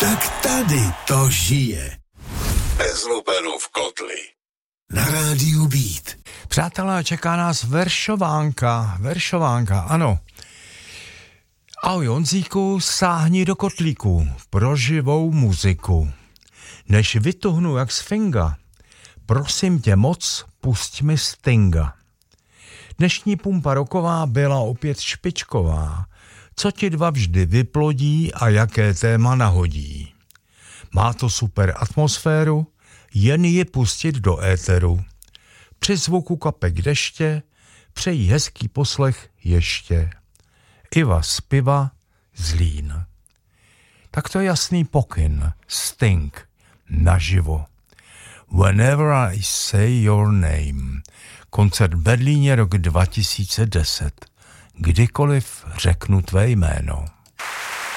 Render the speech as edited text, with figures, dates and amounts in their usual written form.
Tak tady to žije. Bez lupenu v kotli. Na rádiu Beat. Přátelé, čeká nás veršovánka, ano. Ahoj Honzíku, sáhni do kotlíku pro živou muziku. Než vytuhnu jak z finga, prosím tě moc, pusť mi Stinga. Dnešní pumpa roková byla opět špičková. Co ti dva vždy vyplodí a jaké téma nahodí. Má to super atmosféru, jen ji pustit do éteru. Při zvuku kapek deště přejí hezký poslech ještě. Iva z Piva, Zlín. Tak to je jasný pokyn, Sting, naživo. Whenever I say your name. Koncert v Berlíně rok 2010. Kdykoliv řeknu tvé jméno.